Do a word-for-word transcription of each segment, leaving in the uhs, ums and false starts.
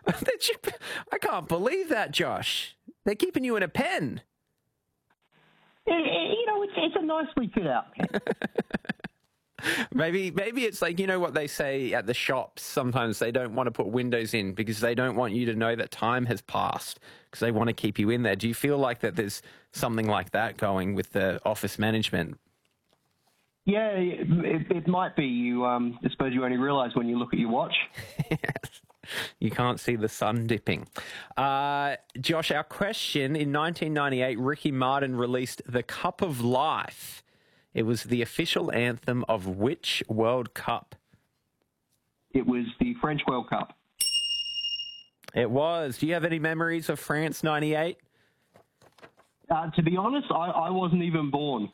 I can't believe that, Josh. They're keeping you in a pen. Eh, eh, You know, it's, it's a nicely fit out pen. Maybe maybe it's like, you know what they say at the shops, sometimes they don't want to put windows in because they don't want you to know that time has passed because they want to keep you in there. Do you feel like that there's something like that going with the office management? Yeah, it, it might be. You, um, I suppose you only realise when you look at your watch. Yes. You can't see the sun dipping. Uh, Josh, our question, in nineteen ninety-eight, Ricky Martin released The Cup of Life. It was the official anthem of which World Cup? It was the French World Cup. It was. Do you have any memories of France ninety-eight? Uh, to be honest, I, I wasn't even born.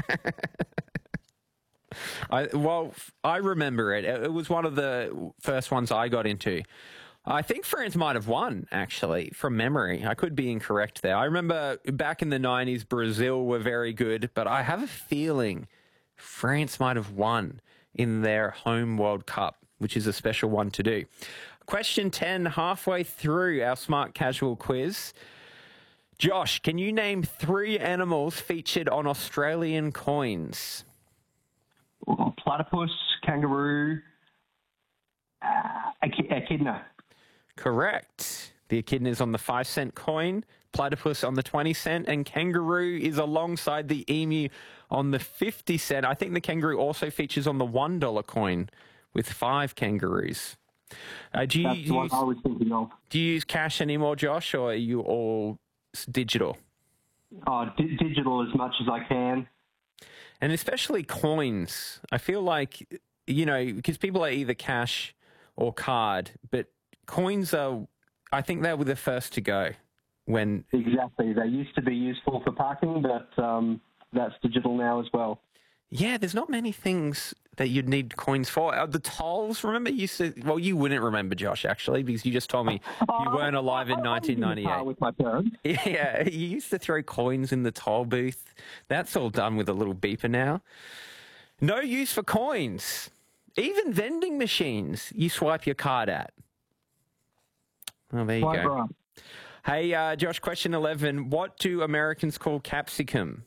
I, well, I remember it. It was one of the first ones I got into. I think France might have won, actually, from memory. I could be incorrect there. I remember back in the nineties, Brazil were very good, but I have a feeling France might have won in their home World Cup, which is a special one to do. Question ten, halfway through our Smart Casual quiz. Josh, can you name three animals featured on Australian coins? Platypus, kangaroo, uh, ech- echidna. Correct. The echidna is on the five cent coin, platypus on the twenty cent, and kangaroo is alongside the emu on the fifty cent. I think the kangaroo also features on the one dollar coin with five kangaroos. Uh, do you, That's do you what use, I was thinking of. do you use cash anymore, Josh, or are you all s- digital? Oh, di- digital as much as I can. And especially coins. I feel like, you know, because people are either cash or card, but coins are, I think they were the first to go when. Exactly. They used to be useful for parking, but um, that's digital now as well. Yeah, there's not many things that you'd need coins for. Uh, the tolls, remember, you used to, well, you wouldn't remember, Josh, actually, because you just told me you weren't alive in I- I was nineteen in the car ninety-eight. with my parents. Yeah, you used to throw coins in the toll booth. That's all done with a little beeper now. No use for coins. Even vending machines, you swipe your card at. Well, there you Quite go. right. Hey, uh, Josh, question eleven. What do Americans call capsicum?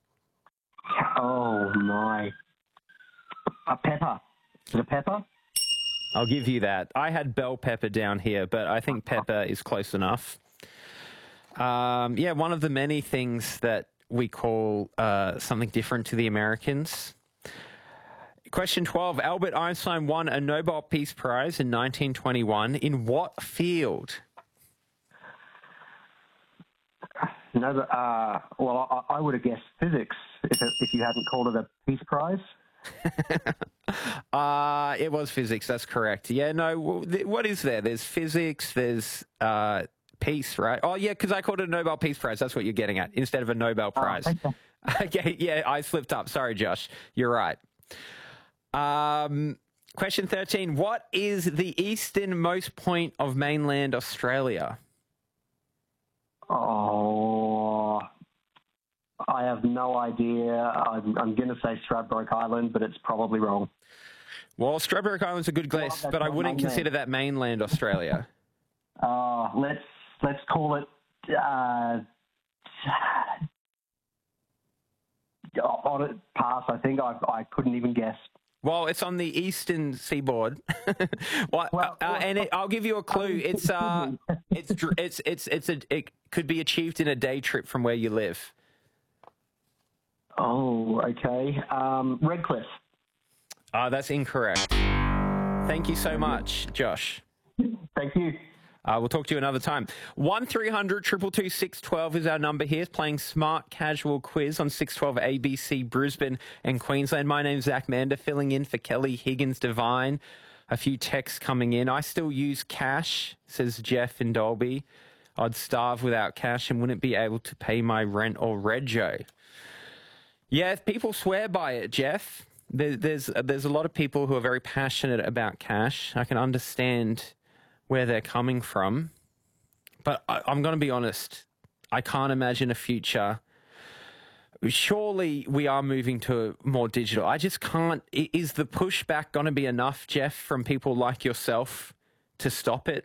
Oh, my. A pepper. Is it a pepper? I'll give you that. I had bell pepper down here, but I think pepper is close enough. Um, yeah, one of the many things that we call uh, something different to the Americans. Question twelve. Albert Einstein won a Nobel Peace Prize in nineteen twenty-one. In what field? No, but, uh, well, I, I would have guessed physics if, it, if you hadn't called it a Peace Prize. Uh, it was physics. That's correct. Yeah, no, w- th- what is there? There's physics, there's uh, peace, right? Oh, yeah, because I called it a Nobel Peace Prize. That's what you're getting at, instead of a Nobel Prize. okay. Okay, yeah, I slipped up. Sorry, Josh. You're right. Um, question thirteen. What is the easternmost point of mainland Australia? Oh, I have no idea. I'm, I'm going to say Stradbroke Island, but it's probably wrong. Well, Stradbroke Island's a good guess, that's but I not wouldn't mainland. consider that mainland Australia. Uh, let's let's call it uh, on it pass. I think I I couldn't even guess. Well, it's on the eastern seaboard. well, Well, uh, and it, I'll give you a clue. It's uh, it's dr- it's it's it's a it could be achieved in a day trip from where you live. Oh, okay. Um, Redcliffe. Ah, that's incorrect. Thank you so much, Josh. Thank you. Uh, we'll talk to you another time. one three hundred two two two six one two is our number here. It's playing Smart Casual Quiz on six twelve A B C Brisbane and Queensland. My name's Zach Mander, filling in for Kelly Higgins Devine. A few texts coming in. I still use cash, says Jeff in Dolby. I'd starve without cash and wouldn't be able to pay my rent or rego. Yeah, people swear by it, Jeff. There, there's there's a lot of people who are very passionate about cash. I can understand where they're coming from. But I, I'm going to be honest. I can't imagine a future. Surely we are moving to more digital. I just can't. i- Is the pushback going to be enough, Jeff, from people like yourself to stop it?